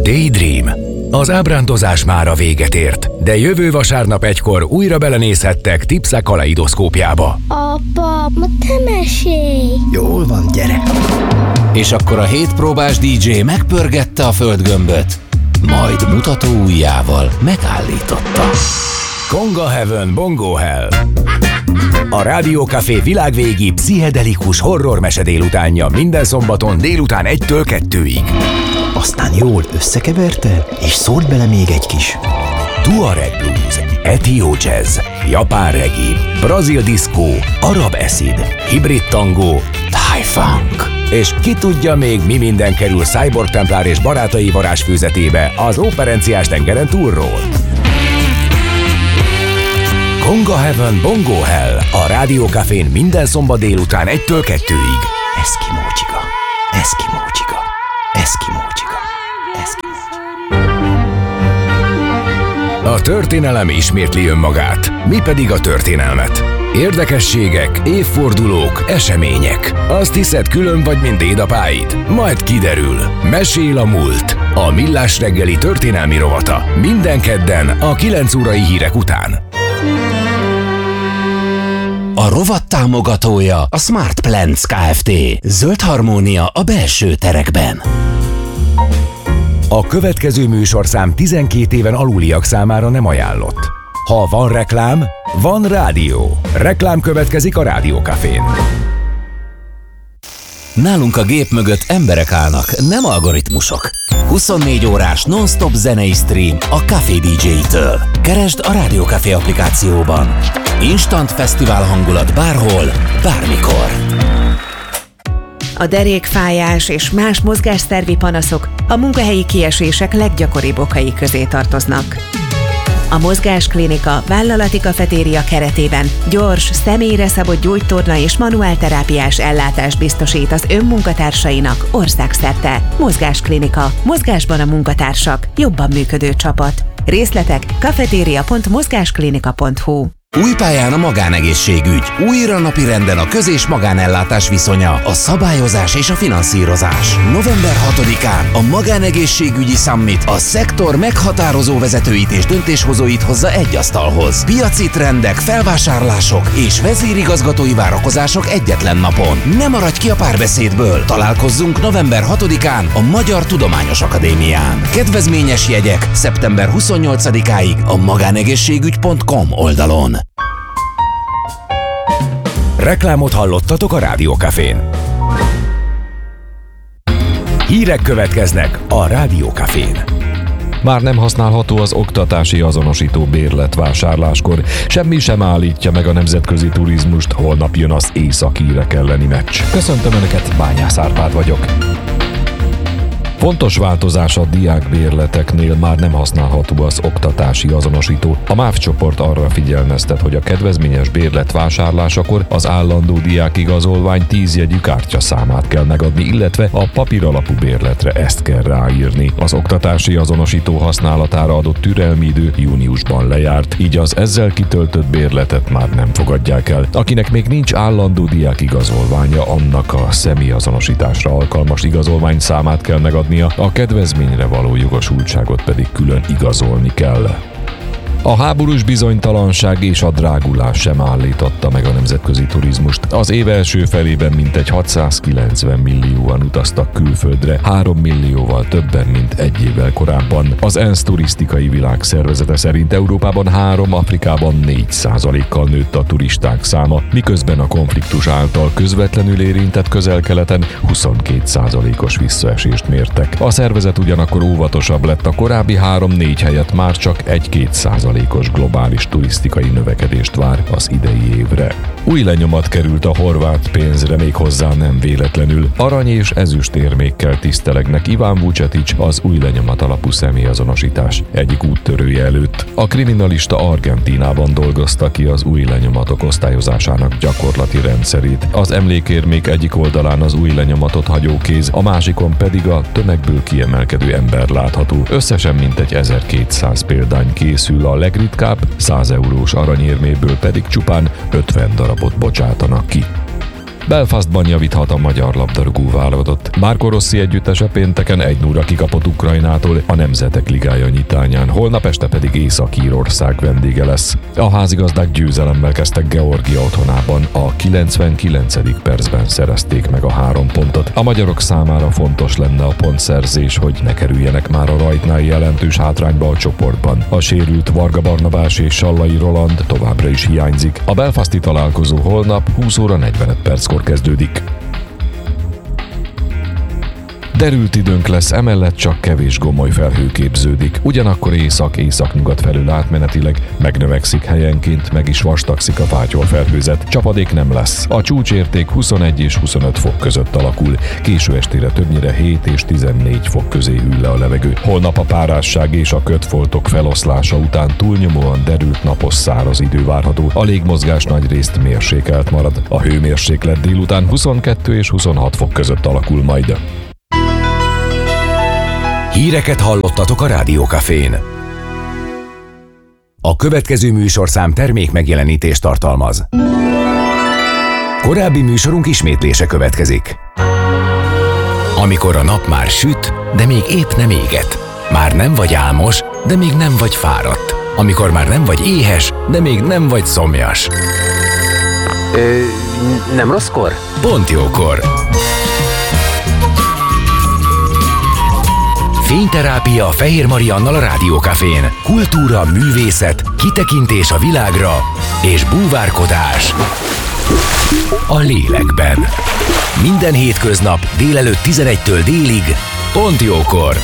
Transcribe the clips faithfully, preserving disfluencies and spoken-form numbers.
Daydream. Az ábrándozás már a véget ért, de jövő vasárnap egykor újra belenézhettek Tipsa kaleidoszkópjába. Apa, ma te mesélj! Jól van, gyere! És akkor a hétpróbás dé dzsé megpörgette a földgömböt, majd mutató ujjával megállította. Konga Heaven Bongo Hell. A Rádió Café világvégi pszichedelikus horror mese délutánja minden szombaton délután egytől kettőig. Aztán jól összekeverte, és szólt bele még egy kis Tuareg blues, etió jazz, japán reggae, brazil diszkó, arab acid, hibrid tangó, thai funk. És ki tudja még mi minden kerül Cyborg Templár és barátai varázsfőzetébe az Óperenciás tengeren túlról. Konga Heaven Bongo Hell a Rádió Cafén minden szombat délután egytől kettőig. Eszkimó csiga, eszkimó csiga, eszkimó csiga, eszkimó csiga. A történelem ismétli önmagát, mi pedig a történelmet. Érdekességek, évfordulók, események. Azt hiszed, külön vagy, mint dédapáid? Majd kiderül. Mesél a múlt. A Millás reggeli történelmi rovata. Minden kedden a kilenc órai hírek után. A rovat támogatója a Smart Plants Kft. Zöld harmónia a belső terekben. A következő műsorszám tizenkét éven aluliak számára nem ajánlott. Ha van reklám, van rádió. Reklám következik a Rádió Cafén. Nálunk a gép mögött emberek állnak, nem algoritmusok. huszonnégy órás non-stop zenei stream a Café dé dzsé-től. Keresd a Rádió Café applikációban. Instant fesztivál hangulat bárhol, bármikor. A derékfájás és más mozgásszervi panaszok a munkahelyi kiesések leggyakoribb okai közé tartoznak. A Mozgásklinika vállalati kafetéria keretében gyors, személyre szabott gyógytorna és manuálterápiás ellátást biztosít az önmunkatársainak országszerte. Mozgásklinika. Mozgásban a munkatársak. Jobban működő csapat. Részletek kafetéria pont mozgásklinika pont hu. Új pályán a magánegészségügy. Újra napirenden a köz- és magánellátás viszonya, a szabályozás és a finanszírozás. november hatodikán a Magánegészségügyi Summit a szektor meghatározó vezetőit és döntéshozóit hozza egy asztalhoz. Piaci trendek, felvásárlások és vezérigazgatói várakozások egyetlen napon. Ne maradj ki a párbeszédből! Találkozzunk november hatodikán a Magyar Tudományos Akadémián. Kedvezményes jegyek szeptember huszonnyolcadikáig a magánegészségügy pont com oldalon. Reklámot hallottatok a Rádió Cafén. Hírek következnek a Rádió Cafén. Már nem használható az oktatási azonosító bérletvásárláskor. Semmi sem állítja meg a nemzetközi turizmust, holnap jön az észak-írek elleni meccs. Köszöntöm Önöket, Bányász Árpád vagyok. Fontos változás a diákbérleteknél, már nem használható az oktatási azonosító. A MÁV csoport arra figyelmeztet, hogy a kedvezményes bérlet vásárlásakor az állandó diákigazolvány tíz jegyű kártyaszámát kell megadni, illetve a papíralapú bérletre ezt kell ráírni. Az oktatási azonosító használatára adott türelmi idő júniusban lejárt, így az ezzel kitöltött bérletet már nem fogadják el. Akinek még nincs állandó diákigazolványa, annak a személyazonosításra alkalmas igazolvány számát kell megadni, a kedvezményre való jogosultságot pedig külön igazolni kell. A háborús bizonytalanság és a drágulás sem állította meg a nemzetközi turizmust. Az év első felében mintegy hatszázkilencven millióan utaztak külföldre, három millióval többen, mint egy évvel korábban. Az ENSZ turisztikai világszervezete szerint Európában három, Afrikában négy százalékkal nőtt a turisták száma, miközben a konfliktus által közvetlenül érintett Közel-Keleten huszonkét százalékos visszaesést mértek. A szervezet ugyanakkor óvatosabb lett, a korábbi három-négy helyett már csak egy-két százalék globális turisztikai növekedést vár az idei évre. Új lenyomat került a horvát pénzre, még hozzá nem véletlenül. Arany és ezüst érmékkel tisztelegnek Iván Vucetić, az új lenyomat alapú személyazonosítás egyik úttörője előtt. A kriminalista Argentínában dolgozta ki az új lenyomatok osztályozásának gyakorlati rendszerét. Az emlékérmék egyik oldalán az új lenyomatot hagyó kéz, a másikon pedig a tömegből kiemelkedő ember látható. Összesen mintegy ezerkétszáz példány készül, a legritkább száz eurós aranyérméből pedig csupán ötven darabot bocsátanak ki. Belfastban javíthat a magyar labdarúgó válogatott. Marco Rossi együttese pénteken egy nulla kikapott Ukrajnától a Nemzetek Ligája nyitányán, holnap este pedig Észak-Írország vendége lesz. A házigazdák győzelemmel kezdtek Georgia otthonában, a kilencvenkilencedik percben szerezték meg a három pontot. A magyarok számára fontos lenne a pontszerzés, hogy ne kerüljenek már a rajtnál jelentős hátrányba a csoportban. A sérült Varga Barnabás és Sallai Roland továbbra is hiányzik. A belfasti találkozó holnap húsz óra negyvenöt perckor kezdődik. Derült időnk lesz, emellett csak kevés gomoly felhő képződik. Ugyanakkor észak-északnyugat felől átmenetileg megnövekszik helyenként, meg is vastagszik a fátyol felhőzet. Csapadék nem lesz. A csúcsérték huszonegy és huszonöt fok között alakul. Késő estére többnyire hét és tizennégy fok közé hűl le a levegő. Holnap a párásság és a kötfoltok feloszlása után túlnyomóan derült napos száraz idő várható. A légmozgás nagyrészt mérsékelt marad. A hőmérséklet délután huszonkettő és huszonhat fok között alakul majd. Híreket hallottatok a Rádiókafén. A következő műsorszám termék megjelenítést tartalmaz. Korábbi műsorunk ismétlése következik. Amikor a nap már süt, de még épp nem éget. Már nem vagy álmos, de még nem vagy fáradt. Amikor már nem vagy éhes, de még nem vagy szomjas. Ö, nem rosszkor? Pont jókor. Fényterápia Fehér Mariannal a Rádiókafén. Kultúra, művészet, kitekintés a világra és búvárkodás a lélekben. Minden hétköznap délelőtt tizenegytől délig, pont jókor.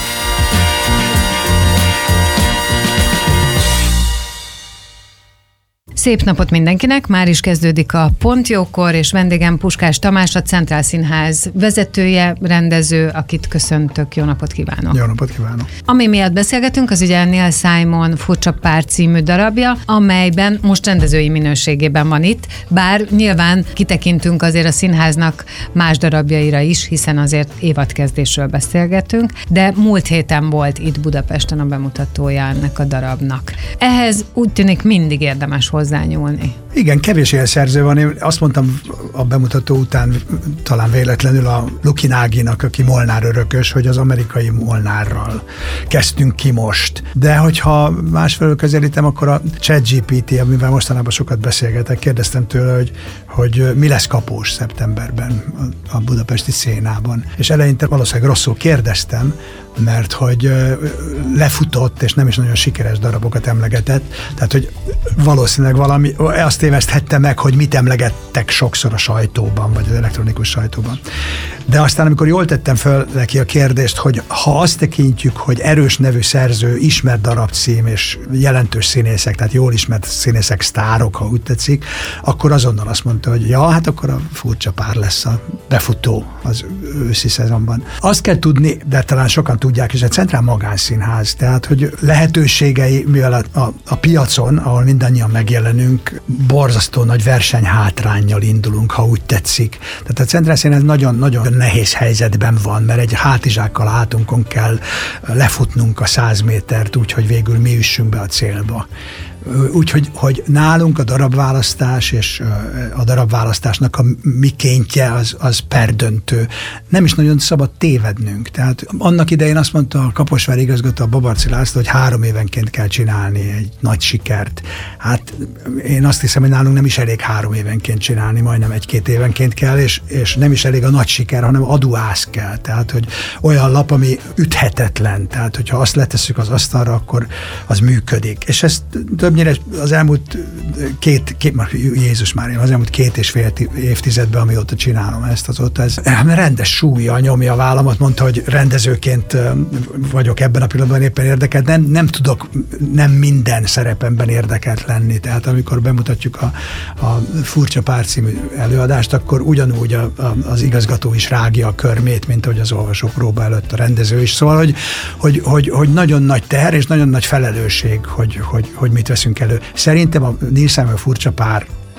Szép napot mindenkinek, már is kezdődik a Pont Jókor, és vendégem Puskás Tamás, a Centrál Színház vezetője, rendező, akit köszöntök. Jó napot kívánok! Jó napot kívánok! Ami miatt beszélgetünk, az ugye Neil Simon Furcsa Pár című darabja, amelyben most rendezői minőségében van itt, bár nyilván kitekintünk azért a színháznak más darabjaira is, hiszen azért évadkezdésről beszélgetünk, de múlt héten volt itt Budapesten a bemutatója ennek a darabnak. Ehhez úgy tűnik mindig érdemes hozzá hozzányúlni. Igen, kevés ilyen szerző van. Én azt mondtam a bemutató után, talán véletlenül a Luki Náginak, aki Molnár örökös, hogy az amerikai Molnárral kezdtünk ki most. De hogyha másfelől közelítem, akkor a ChatGPT, amivel mostanában sokat beszélgetek, kérdeztem tőle, hogy, hogy mi lesz kapós szeptemberben a budapesti szénában. És eleinte valószínűleg rosszul kérdeztem, mert hogy lefutott, és nem is nagyon sikeres darabokat emlegetett. Tehát, hogy valószínűleg valami, azt téveszthette meg, hogy mit emlegettek sokszor a sajtóban, vagy az elektronikus sajtóban. De aztán, amikor jól tettem föl neki a kérdést, hogy ha azt tekintjük, hogy erős nevű szerző, ismert darabcím és jelentős színészek, tehát jól ismert színészek, sztárok, ha úgy tetszik, akkor azonnal azt mondta, hogy ja, hát akkor a Furcsa Pár lesz a befutó az őszi szezonban. Azt kell tudni, de talán sokan tudják, és egy Centrál magánszínház, tehát, hogy lehetőségei, mivel a, a, a piacon, ahol mindannyian megjelenünk, borzasztó nagy versenyhátránnyal indulunk, ha úgy tetszik. Tehát a Centrál Színház nagyon-nagyon nehéz helyzetben van, mert egy hátizsákkal a hátunkon kell lefutnunk a száz métert, úgyhogy végül mi üssünk be a célba. Úgyhogy hogy nálunk a darabválasztás és a darabválasztásnak a mikéntje az, az perdöntő. Nem is nagyon szabad tévednünk. Tehát annak idején azt mondta a Kaposvári igazgató, a Babarczy László, hogy három évenként kell csinálni egy nagy sikert. Hát én azt hiszem, hogy nálunk nem is elég három évenként csinálni, majdnem egy-két évenként kell, és, és nem is elég a nagy siker, hanem aduász kell. Tehát, hogy olyan lap, ami üthetetlen. Tehát, hogyha azt letesszük az asztalra, akkor az működik. És ezt többnyire az elmúlt két, két Jézus már, az elmúlt két és fél évtizedben, amióta csinálom ezt, azóta ez rendes súlya nyomja a vállamat, mondta, hogy rendezőként vagyok ebben a pillanatban éppen érdekelt, nem, nem tudok nem minden szerepemben érdekelt lenni, tehát amikor bemutatjuk a, a Furcsa Pár című előadást, akkor ugyanúgy a, a, az igazgató is rágja a körmét, mint ahogy az olvasó próba előtt a rendező is, szóval, hogy, hogy, hogy, hogy nagyon nagy teher és nagyon nagy felelősség, hogy, hogy, hogy mit veszünk elő. Szerintem a Neil Simon Furcsa Pár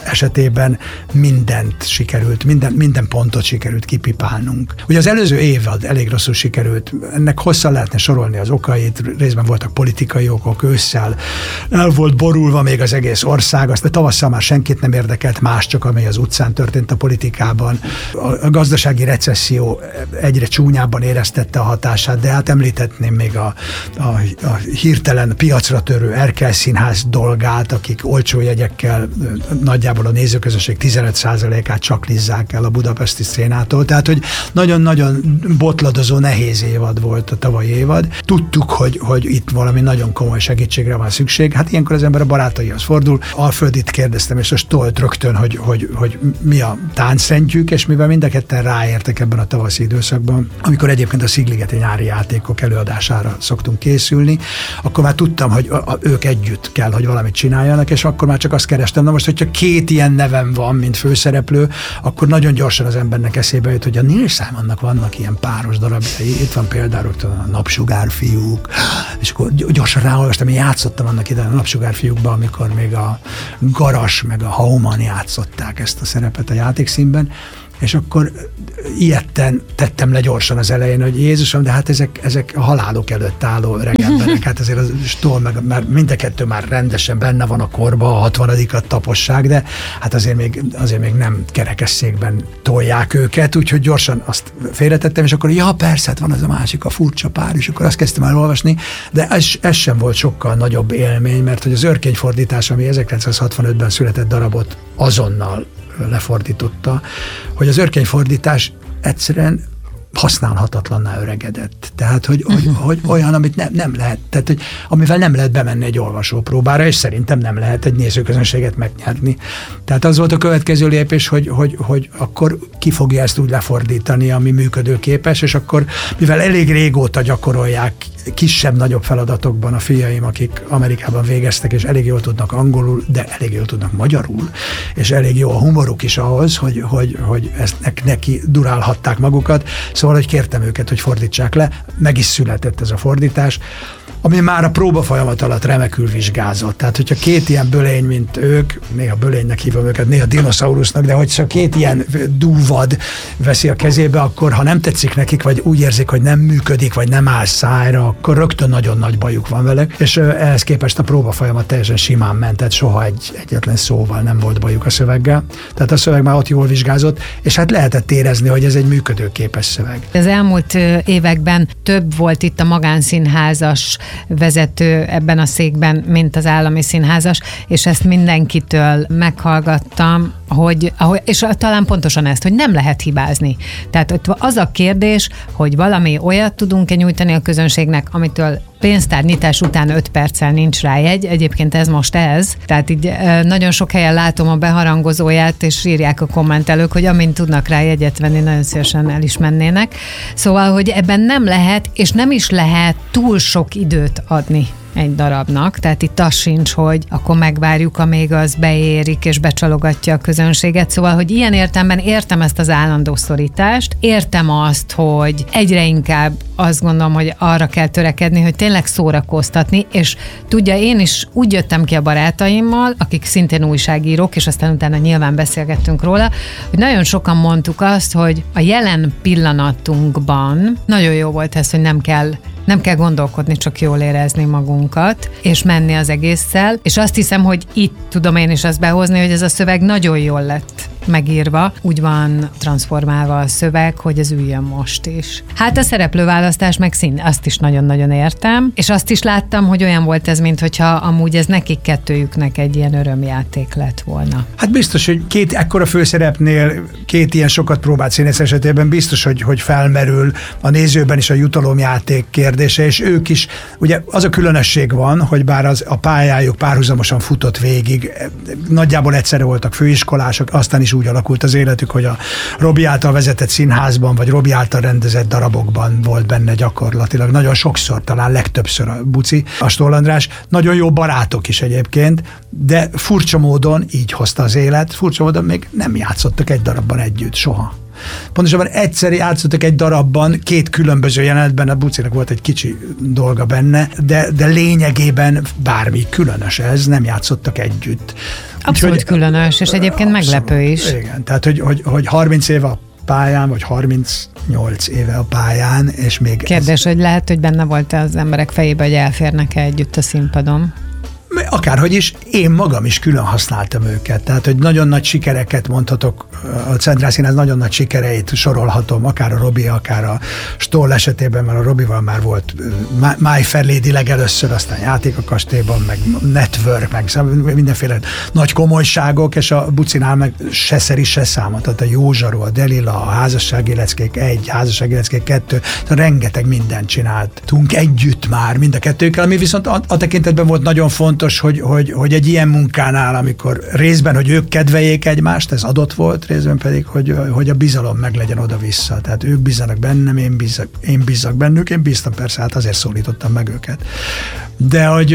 esetében mindent sikerült, minden, minden pontot sikerült kipipálnunk. Ugye az előző évad elég rosszul sikerült, ennek hosszan lehetne sorolni az okait, részben voltak politikai okok, ősszel el volt borulva még az egész ország, azt tavasszal már senkit nem érdekelt más, csak amely az utcán történt a politikában. A, a gazdasági recesszió egyre csúnyábban éreztette a hatását, de hát említetném még a, a, a hirtelen piacra törő Erkel Színház dolgát, akik olcsó jegyekkel nagyjából a nézőközönség tizenöt százalékát csak lizzák el a budapesti szcénától. Tehát, hogy nagyon-nagyon botladozó, nehéz évad volt a tavalyi évad. Tudtuk, hogy, hogy itt valami nagyon komoly segítségre van szükség. Hát ilyenkor az ember a barátaihoz fordul. Alföldit kérdeztem, és a Stolt rögtön, hogy, hogy, hogy mi a táncszentjük, és mivel mind a ketten ráértek ebben a tavaszi időszakban, amikor egyébként a Szigligeti nyári játékok előadására szoktunk készülni, akkor már tudtam, hogy a, a, ők együtt kell, hogy valamit csináljanak, és akkor már csak azt kerestem, na most, hogyha két ilyen nevem van, mint főszereplő, akkor nagyon gyorsan az embernek eszébe jut, hogy a Neil Simonnak vannak ilyen páros darabjai. Itt van például a Napsugárfiúk, és akkor gyorsan ráolvastam, én játszottam annak ide a Napsugárfiúkban, amikor még a Garas meg a Hauman játszották ezt a szerepet a játékszínben, és akkor ilyetten tettem le gyorsan az elején, hogy Jézusom, de hát ezek, ezek a halálok előtt álló regemberek, hát azért az Stoll, meg már mind a kettő már rendesen benne van a korba, a hatvanadikat taposság, de hát azért még, azért még nem kerekesszékben tolják őket, úgyhogy gyorsan azt félretettem, és akkor ja, persze, hát van az a másik, a furcsa pár, és akkor azt kezdtem el olvasni, de ez, ez sem volt sokkal nagyobb élmény, mert hogy az Örkényfordítás, ami ezerkilencszázhatvanötben született darabot azonnal lefordította, hogy az Örkényfordítás egyszerűen használhatatlanná öregedett. Tehát, hogy, hogy, hogy olyan, amit nem, nem lehet, tehát, hogy amivel nem lehet bemenni egy olvasópróbára, és szerintem nem lehet egy nézőközönséget megnyerni. Tehát az volt a következő lépés, hogy, hogy, hogy akkor ki fogja ezt úgy lefordítani, ami működőképes, és akkor, mivel elég régóta gyakorolják kisebb-nagyobb feladatokban a fiaim, akik Amerikában végeztek, és elég jól tudnak angolul, de elég jól tudnak magyarul, és elég jó a humoruk is ahhoz, hogy, hogy, hogy ezt neki durálhatták magukat. Szóval, hogy kértem őket, hogy fordítsák le, meg is született ez a fordítás, ami már a próba folyamat alatt remekül vizsgázott. Tehát, hogyha két ilyen bölény, mint ők, néha bölénynek hívom őket, néha dinoszaurusznak, de hogyha két ilyen dúvad veszi a kezébe, akkor ha nem tetszik nekik, vagy úgy érzik, hogy nem működik, vagy nem áll szájra, akkor rögtön nagyon nagy bajuk van vele, és ehhez képest a próba folyamat teljesen simán ment, tehát soha egy, egyetlen szóval nem volt bajuk a szöveggel. Tehát a szöveg már ott jól vizsgázott, és hát lehetett érezni, hogy ez egy működőképes szöveg. Az elmúlt években több volt itt a magánszínházas vezető ebben a székben, mint az állami színházas, és ezt mindenkitől meghallgattam, hogy, és talán pontosan ezt, hogy nem lehet hibázni. Tehát ott az a kérdés, hogy valami olyat tudunk-e nyújtani a közönségnek, amitől pénztárnyitás után öt perccel nincs rá jegy. Egyébként ez most ez. Tehát így nagyon sok helyen látom a beharangozóját, és írják a kommentelők, hogy amint tudnak rá jegyet venni, nagyon szívesen el is mennének. Szóval, hogy ebben nem lehet, és nem is lehet túl sok időt adni egy darabnak, tehát itt az sincs, hogy akkor megvárjuk, amíg az beérik és becsalogatja a közönséget, szóval, hogy ilyen értelemben értem ezt az állandó szorítást, értem azt, hogy egyre inkább azt gondolom, hogy arra kell törekedni, hogy tényleg szórakoztatni, és tudja, én is úgy jöttem ki a barátaimmal, akik szintén újságírók, és aztán utána nyilván beszélgettünk róla, hogy nagyon sokan mondtuk azt, hogy a jelen pillanatunkban nagyon jó volt ez, hogy nem kell Nem kell gondolkodni, csak jól érezni magunkat, és menni az egésszel. És azt hiszem, hogy itt tudom én is azt behozni, hogy ez a szöveg nagyon jól lett megírva. Úgy van transformálva a szöveg, hogy ez üljön most is. Hát a szereplőválasztás meg szín, azt is nagyon-nagyon értem, és azt is láttam, hogy olyan volt ez, mintha amúgy ez nekik kettőjüknek egy ilyen örömjáték lett volna. Hát biztos, hogy két ekkora főszerepnél, két ilyen sokat próbált színész esetében biztos, hogy, hogy felmerül a nézőben is a jutalomjáték kérdése, és ők is, ugye az a különösség van, hogy bár az, a pályájuk párhuzamosan futott végig, nagyjából egyszerre voltak főiskolások, aztán is úgy alakult az életük, hogy a Robi által vezetett színházban, vagy Robi által rendezett darabokban volt benne gyakorlatilag. Nagyon sokszor, talán legtöbbször a Buci, a Stoll András. Nagyon jó barátok is egyébként, de furcsa módon így hozta az élet, furcsa módon még nem játszottak egy darabban együtt, soha. Pontosabban egyszer játszottak egy darabban, két különböző jelenetben, a Bucinak volt egy kicsi dolga benne, de, de lényegében bármi különös ez, nem játszottak együtt. Abszolút Úgyhogy, különös, és egyébként abszolút, meglepő is. Igen, tehát hogy, hogy, hogy harminc éve a pályán, vagy harmincnyolc éve a pályán, és még... Kérdés, ez... hogy lehet, hogy benne volt az emberek fejében, hogy elférnek-e együtt a színpadon? Akárhogy is, én magam is külön használtam őket. Tehát, hogy nagyon nagy sikereket mondhatok, a Centrál Színház nagyon nagy sikereit sorolhatom, akár a Robi, akár a Stoll esetében, mert a Robival már volt My Fair Lady legelőször, aztán Játék a kastélyban, meg Network, meg mindenféle nagy komolyságok, és a Bucinál meg se szeri, se száma. Tehát a Józsaró, a Delila, a Házassági leckék egy, Házassági leckék kettő, rengeteg mindent csináltunk együtt már, mind a kettőkkel, ami viszont a, a tekintetben volt nagyon fontos, Hogy, hogy, hogy egy ilyen munkánál, amikor részben, hogy ők kedveljék egymást, ez adott volt, részben pedig, hogy, hogy a bizalom meg legyen oda-vissza. Tehát ők bízzanak bennem, én bízzak, én bízzak bennük, én bíztam persze, hát azért szólítottam meg őket. De hogy,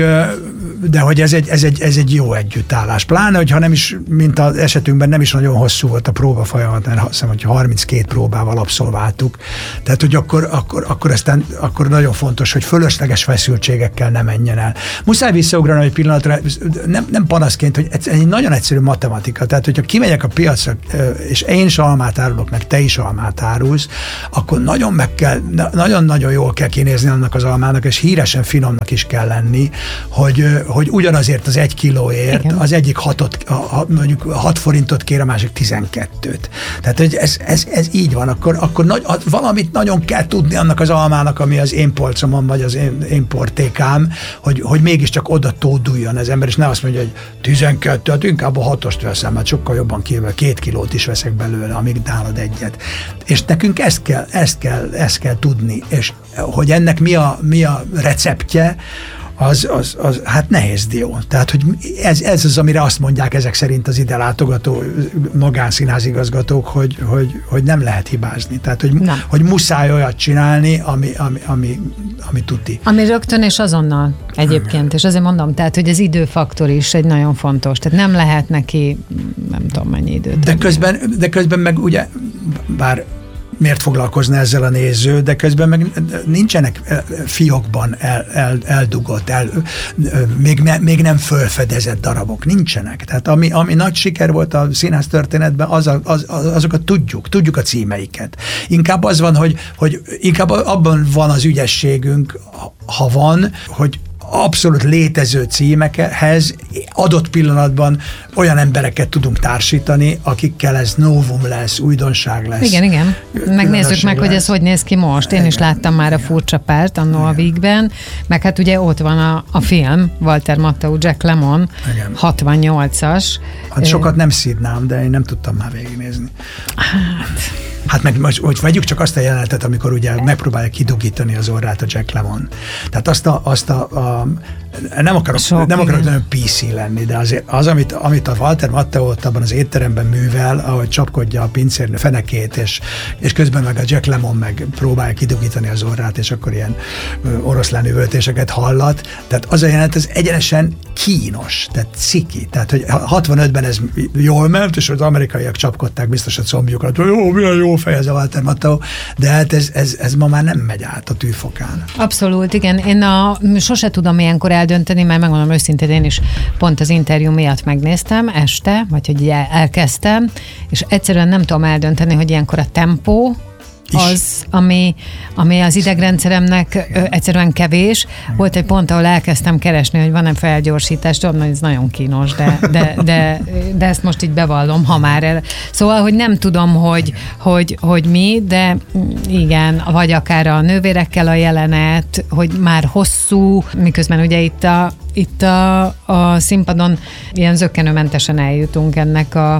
de hogy ez, egy, ez, egy, ez egy jó együttállás. Pláne, hogyha nem is, mint az esetünkben nem is nagyon hosszú volt a próba folyamat, mert azt hiszem, hogy harminckét próbával abszolváltuk. Tehát, hogy akkor, akkor, akkor, aztán, akkor nagyon fontos, hogy fölösleges feszültségekkel ne menjen el. Muszáj visszaugrani egy pillanatra, nem, nem panaszként, hogy ez egy nagyon egyszerű matematika. Tehát, hogyha kimegyek a piacra, és én is almát árulok, meg te is almát árulsz, akkor nagyon meg kell, nagyon-nagyon jól kell kinézni annak az almának, és híresen finomnak is kell lenni, hogy, hogy ugyanazért az egy kilóért igen. Az egyik hatot, mondjuk hat forintot kér, a másik tizenkettőt. Tehát, hogy ez, ez, ez így van, akkor, akkor nagy, valamit nagyon kell tudni annak az almának, ami az én polcomon, vagy az én, én portékám, hogy, hogy mégiscsak oda tóduljon az ember, és ne azt mondja, hogy tizenkettő, hát inkább a hatost veszem, mert sokkal jobban kívül, két kilót is veszek belőle, amíg nálad egyet. És nekünk ezt kell, ezt kell, ezt kell tudni, és hogy ennek mi a, mi a receptje, az, az, az, hát nehéz dió. Tehát, hogy ez, ez az, amire azt mondják ezek szerint az ide látogató magánszínházigazgatók, hogy, hogy, hogy nem lehet hibázni. Tehát, hogy, hogy muszáj olyat csinálni, ami, ami, ami, ami tuti. Ami rögtön és azonnal egyébként, és azért mondom, tehát, hogy az időfaktor is egy nagyon fontos. Tehát nem lehet neki, nem tudom mennyi időt. De közben, de közben meg ugye, bár miért foglalkozna ezzel a néző, de közben meg nincsenek fiókban el, el, eldugott, el, még, ne, még nem fölfedezett darabok, nincsenek. Tehát ami, ami nagy siker volt a színház történetben, az, az, azokat tudjuk, tudjuk a címeiket. Inkább az van, hogy, hogy inkább abban van az ügyességünk, ha van, hogy abszolút létező címekhez adott pillanatban olyan embereket tudunk társítani, akikkel ez novum lesz, újdonság lesz. Igen, igen. Megnézzük meg, lesz. Hogy ez hogy néz ki most. Én igen, is láttam már igen. A Furcsa párt annó a Vígben, meg hát ugye ott van a, a film, Walter Matthau, Jack Lemmon, igen. hatvannyolcas. Hát sokat nem szídnám, de én nem tudtam már végignézni. Hát... Hát meg most, hogy vegyük csak azt a jelenetet, amikor ugye megpróbálja kidugítani az orrát a Jack Lemmon. Tehát azt a, azt a, a nem akarok, Sok, nem akarok nagyon pé cé lenni, de azért az, amit, amit a Walter Matthau ott abban az étteremben művel, ahogy csapkodja a pincérnő fenekét, és, és közben meg a Jack Lemmon meg próbálja kidugítani az orrát, és akkor ilyen oroszlán üvöltéseket hallat. Tehát az a jelenet, az egyenesen kínos, tehát ciki. Tehát, hogy hatvanötben ez jól ment, és az amerikaiak csapkodták biztos a combjukat, hogy jó, milyen jó fej ez a Walter Matthau, de hát ez, ez, ez ma már nem megy át a tűfokán. Abszolút, igen. Én a, sose tudom ilyenkor eldönteni, mert megmondom őszintén, én is pont az interjú miatt megnéztem este, vagy hogy elkezdtem, és egyszerűen nem tudom eldönteni, hogy ilyenkor a tempó az, ami, ami az idegrendszeremnek ö, egyszerűen kevés. Volt egy pont, ahol elkezdtem keresni, hogy van-e felgyorsítás, tudom, hogy ez nagyon kínos, de, de, de, de ezt most így bevallom, ha már el. Szóval, hogy nem tudom, hogy, hogy, hogy mi, de igen, vagy akár a nővérekkel a jelenet, hogy már hosszú, miközben ugye itt a Itt a, a színpadon ilyen zökkenőmentesen eljutunk ennek a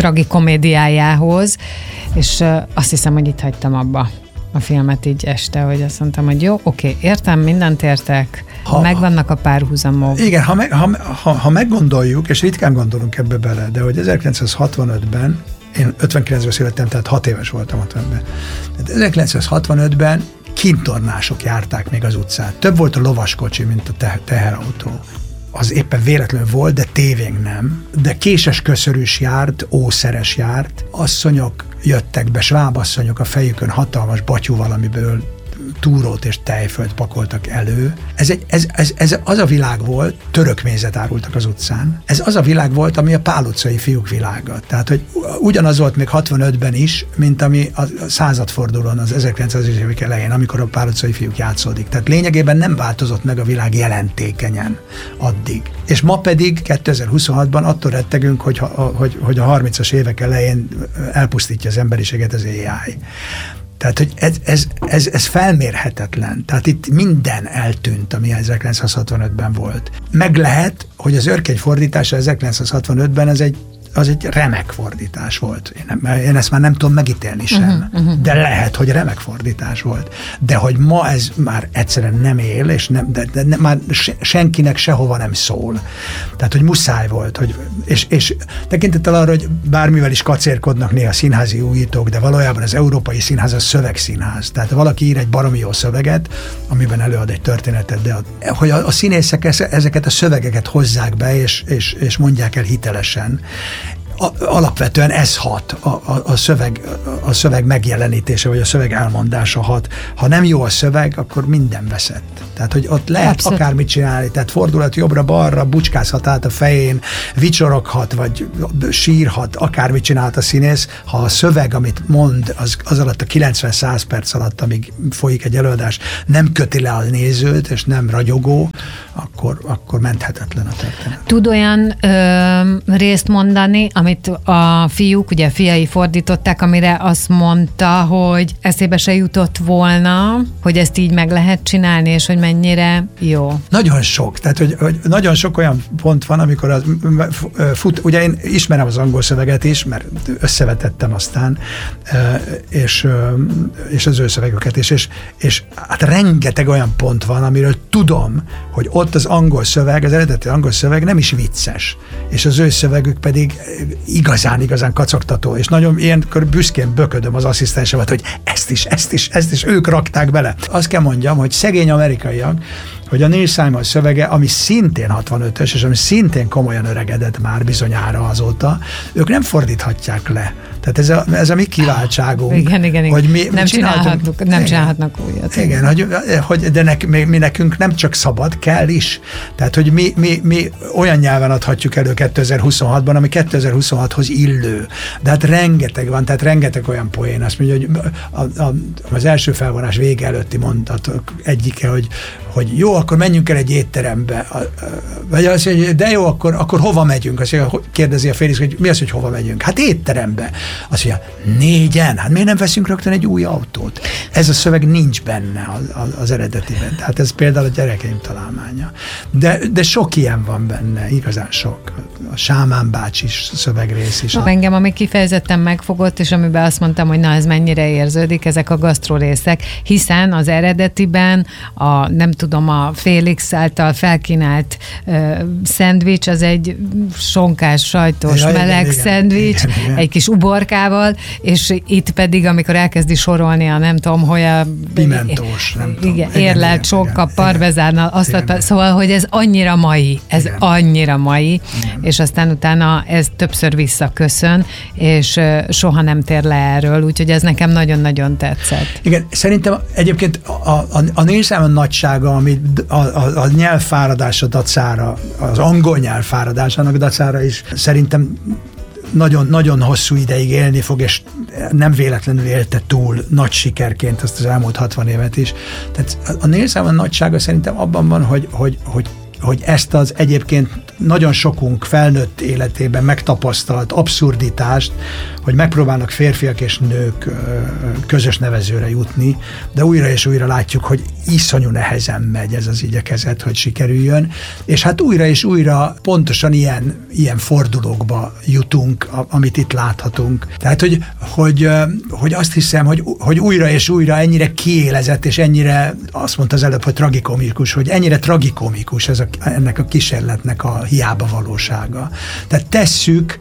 tragikomédiájához, és azt hiszem, hogy itt hagytam abba a filmet így este, hogy azt mondtam, hogy jó, oké, értem, mindent értek, ha, megvannak a párhuzamok. Igen, ha, me, ha, ha, ha meggondoljuk, és ritkán gondolunk ebbe bele, de hogy ezerkilencszázhatvanötben, én ötvenkilencben születtem, tehát hat éves voltam hatvanötben. Tehát ezerkilencszázhatvanötben kintornások járták még az utcát. Több volt a lovaskocsi, mint a te- teherautó. az éppen véletlenül volt, de tévénk nem. De késes köszörűs járt, ószeres járt, asszonyok jöttek be, svábasszonyok a fejükön hatalmas batyúval, amiből túrót és tejfölt pakoltak elő. Ez, egy, ez, ez, ez az a világ volt, török mézet árultak az utcán. Ez az a világ volt, ami a Pál utcai fiúk világa. Tehát, hogy ugyanaz volt még hatvanötben is, mint ami a századfordulón az ezerkilencszázas évek elején, amikor a Pál utcai fiúk játszódik. Tehát lényegében nem változott meg a világ jelentékenyen addig. És ma pedig kétezer-huszonhatban attól rettegünk, hogy, hogy, hogy a harmincas évek elején elpusztítja az emberiséget az á i. Tehát, hogy ez, ez, ez, ez felmérhetetlen. Tehát itt minden eltűnt, ami ezerkilencszázhatvanötben volt. Meg lehet, hogy az Örkény fordítása ezerkilencszázhatvanötben ez egy, az egy remek fordítás volt. Én, nem, én ezt már nem tudom megítélni sem. Uh-huh, uh-huh. De lehet, hogy remek fordítás volt. De hogy ma ez már egyszerűen nem él, és nem, de, de nem, már senkinek sehova nem szól. Tehát, hogy muszáj volt. Hogy, és, és tekintettel arra, hogy bármivel is kacérkodnak néha színházi újítók, de valójában az európai színház az szövegszínház. Tehát valaki ír egy baromi jó szöveget, amiben előad egy történetet, de a, hogy a, a színészek ezeket a szövegeket hozzák be, és, és, és mondják el hitelesen. A, alapvetően ez hat, a, a, a, szöveg, a szöveg megjelenítése, vagy a szöveg elmondása hat. Ha nem jó a szöveg, akkor minden veszett. Tehát, hogy ott lehet Abszolút. akármit csinálni, tehát fordulat jobbra-balra, bucskázhat át a fején, vicsoroghat, vagy sírhat, akármit csinált a színész. Ha a szöveg, amit mond, az, az alatt a kilencven-száz perc alatt, amíg folyik egy előadás, nem köti le a nézőt, és nem ragyogó, akkor, akkor menthetetlen a történet. Tud olyan ö, részt mondani, amit a fiúk, ugye fiai fordították, amire azt mondta, hogy eszébe se jutott volna, hogy ezt így meg lehet csinálni, és hogy mennyire jó. Nagyon sok. Tehát, hogy, hogy nagyon sok olyan pont van, amikor az fut, ugye én ismerem az angol szöveget is, mert összevetettem aztán, és, és az ő szövegüket is, és, és hát rengeteg olyan pont van, amiről tudom, hogy ott az angol szöveg, az eredeti angol szöveg nem is vicces, és az ő szövegük pedig igazán, igazán kacagtató, és nagyon ilyenkor büszkén böködöm az asszisztensemet, hogy ezt is, ezt is, ezt is ők rakták bele. Azt kell mondjam, hogy szegény amerikaiak, hogy a Neil Simon szövege, ami szintén hatvanötös, és ami szintén komolyan öregedett már bizonyára azóta, ők nem fordíthatják le. Tehát ez a, ez a mi kiváltságunk. Igen, igen, igen. Hogy mi, nem, mi csinálhatnak, nem csinálhatnak újat. Igen, hogy, hogy, de nek, mi, mi nekünk nem csak szabad, kell is. Tehát, hogy mi, mi, mi olyan nyelven adhatjuk elő kétezer-huszonhatban, ami kétezer-huszonhathoz illő. De hát rengeteg van, tehát rengeteg olyan poén. Azt mondja, hogy a, a, az első felvonás vége előtti mondatok egyike, hogy, hogy jó, akkor menjünk el egy étterembe. Vagy azt mondja, de jó, akkor, akkor hova megyünk? Azt mondja, kérdezi a Félix, hogy mi az, hogy hova megyünk? Hát étterembe. Azt mondja, négyen? Hát miért nem veszünk rögtön egy új autót? Ez a szöveg nincs benne az, az, az eredetiben. Tehát ez például a gyerekeim találmánya. De, de sok ilyen van benne, igazán sok. A Sámán bácsi szövegrész is. Engem, ami kifejezetten megfogott, és amiben azt mondtam, hogy na, ez mennyire érződik, ezek a gasztrorészek, hiszen az eredetiben a, nem tudom, a Félix által felkínált uh, szendvics, az egy sonkás, sajtos, ja, meleg igen, szendvics, igen, igen. Egy kis uborkával, és itt pedig, amikor elkezdi sorolni a nem tudom, hogy a... Pimentós, nem tudom. Igen, érlelt sokkal, parmezánnal, azt igen, a, szóval, hogy ez annyira mai, ez igen. annyira mai, igen. És aztán utána ez többször visszaköszön, és uh, soha nem tér le erről, úgyhogy ez nekem nagyon-nagyon tetszett. Igen, szerintem egyébként a, a, a Neil Simon nagysága, ami a, a, a nyelvfáradása dacára, az angol nyelvfáradásának dacára is szerintem nagyon, nagyon hosszú ideig élni fog, és nem véletlenül élte túl nagy sikerként azt az elmúlt hatvan évet is. Tehát a Neil Simon nagysága szerintem abban van, hogy, hogy, hogy hogy ezt az egyébként nagyon sokunk felnőtt életében megtapasztalt abszurditást, hogy megpróbálnak férfiak és nők közös nevezőre jutni, de újra és újra látjuk, hogy iszonyú nehezen megy ez az igyekezet, hogy sikerüljön, és hát újra és újra pontosan ilyen, ilyen fordulókba jutunk, amit itt láthatunk. Tehát, hogy, hogy, hogy azt hiszem, hogy, hogy újra és újra ennyire kiélezett, és ennyire, azt mondta az előbb, hogy tragikomikus, hogy ennyire tragikomikus ez a, ennek a kísérletnek a hiába valósága. Tehát tesszük,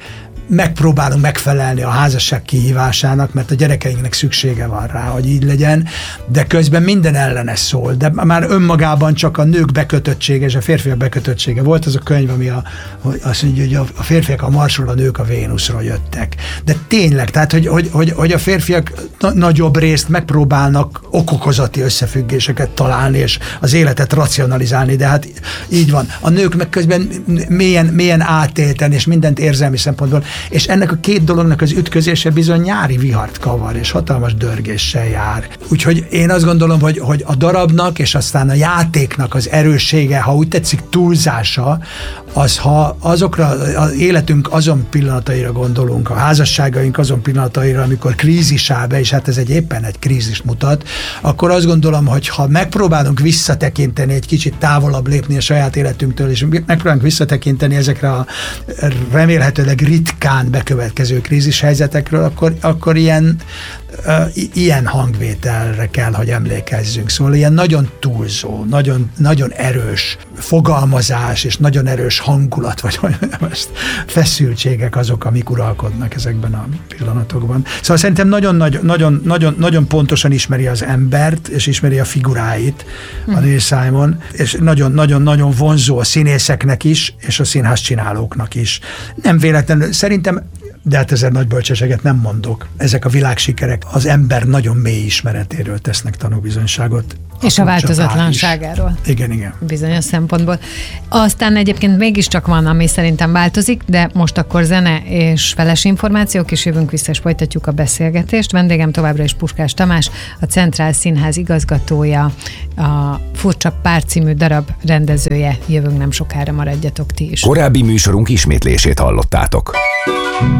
megpróbálunk megfelelni a házasság kihívásának, mert a gyerekeinknek szüksége van rá, hogy így legyen, de közben minden ellene szól, de már önmagában csak a nők bekötöttsége és a férfiak bekötöttsége. Volt az a könyv, ami a, azt mondja, hogy a férfiak a Marsról, a nők a Vénuszról jöttek. De tényleg, tehát, hogy, hogy, hogy, hogy a férfiak na- nagyobb részt megpróbálnak okokozati összefüggéseket találni, és az életet racionalizálni, de hát így van. A nők meg közben mélyen, mélyen átélten, és mindent érzelmi szempontból, és ennek a két dolognak az ütközése bizony nyári vihart kavar, és hatalmas dörgéssel jár. Úgyhogy én azt gondolom, hogy, hogy a darabnak, és aztán a játéknak az erőssége, ha úgy tetszik túlzása, az, ha azokra az életünk azon pillanataira gondolunk, a házasságaink azon pillanataira, amikor krízis áll be, és hát ez egy éppen egy krízist mutat, akkor azt gondolom, hogy ha megpróbálunk visszatekinteni, egy kicsit távolabb lépni a saját életünktől, és megpróbálunk visszatekinteni ezekre a remélhetőleg ritkán bekövetkező krízis helyzetekről, akkor, akkor ilyen, uh, ilyen hangvételre kell, hogy emlékezzünk. Szóval ilyen nagyon túlzó, nagyon, nagyon erős fogalmazás, és nagyon erős hangulat, vagy most feszültségek azok, amik uralkodnak ezekben a pillanatokban. Szóval szerintem nagyon, nagyon, nagyon, nagyon, nagyon pontosan ismeri az embert, és ismeri a figuráit a Neil Simon, és nagyon, nagyon, nagyon vonzó a színészeknek is, és a színház csinálóknak is. Nem véletlenül, szerintem, de hát ezzel nagy bölcsességet nem mondok. Ezek a világsikerek az ember nagyon mély ismeretéről tesznek tanúbizonyságot. És a változatlanságáról. Igen, igen. Bizonyos szempontból. Aztán egyébként mégiscsak van, ami szerintem változik, de most akkor zene és feles információk, és jövünk vissza, és folytatjuk a beszélgetést. Vendégem továbbra is Puskás Tamás, a Centrál Színház igazgatója, a Furcsa Pár című darab rendezője. Jövünk nem sokára, maradjatok ti is. Korábbi műsorunk ismétlését hallottátok.